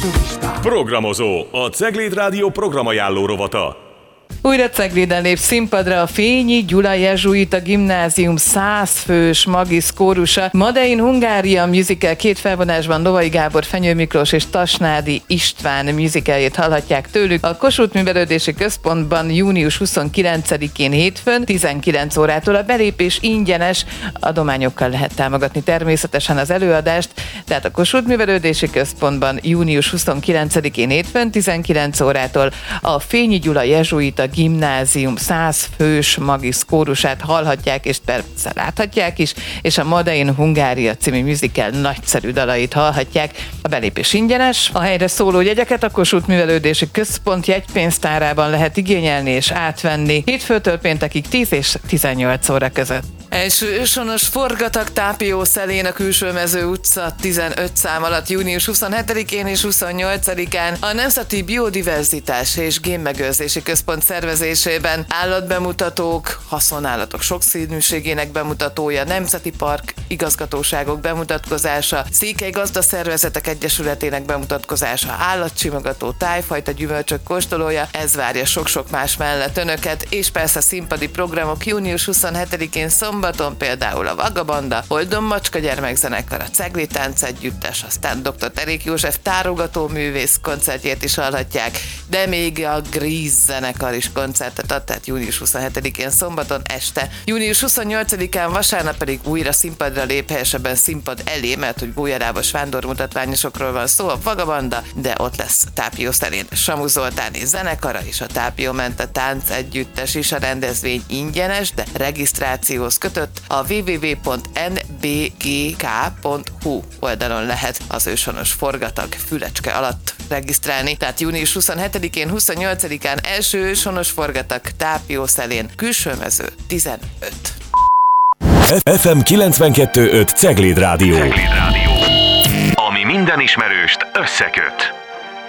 Programozó, a Cegléd Rádió programajánló rovata. Újra Cegléden lép színpadra a Fényi Gyula Jezsuita Gimnázium 100 fős magisz kórusa. Made in Hungária musical két felvonásban Lovai Gábor, Fenyő Miklós és Tasnádi István musicaljét hallhatják tőlük. A Kossuth Művelődési Központban június 29-én hétfőn 19 órától. A belépés ingyenes, adományokkal lehet támogatni természetesen az előadást. Tehát a Kossuth Művelődési Központban június 29-én hétfőn 19 órától a Fényi Gyula Jezsuita Gimnázium 100 fős magisz kórusát hallhatják, és persze láthatják is, és a Made in Hungária című musical nagyszerű dalait hallhatják. A belépés ingyenes, a helyre szóló jegyeket a Kossuth Művelődési Központ jegypénztárában lehet igényelni és átvenni hétfőtől péntekig 10 és 18 óra között. Első őshonos forgatag Tápió Szelén a Külsőmező utca 15 szám alatt június 27-én és 28-án a Nemzeti Biodiverzitás és Génmegőrzési Központ szervezésében állatbemutatók, haszonállatok sokszínűségének bemutatója, Nemzeti Park igazgatóságok bemutatkozása, Székely Gazdaszervezetek Egyesületének bemutatkozása, állatsimogató, tájfajta gyümölcsök kóstolója, ez várja sok-sok más mellett önöket, és persze színpadi programok június 27-én szombaton, például a Vagabanda, Holdon Macska gyermekzenekar, a Cegléd Táncegyüttes, aztán dr. Terék József tárogató művész koncertjét is hallhatják, de még a Grease zenekar is koncertet ad, tehát június 27-én szombaton este. Június 28-án vasárnap pedig újra színpadra lép, helyesebben színpad elé, mert hogy Bújjarávos vándormutatványosokról van szó, a Vagabanda, de ott lesz Tápió Szelén Samu Zoltáni zenekara és a Tápió Mente Táncegyüttes is. A rendezvény ingyenes, de regisztrációhoz kötött. A www.nbgk.hu oldalon lehet az őshonos forgatag Fülecske alatt regisztrálni. Tehát június 27-én, 28-án első őshonos forgatag Tápió Szelén, Külsőmező 15. FM 92.5 Cegléd Rádió. Ami minden ismerőst összeköt.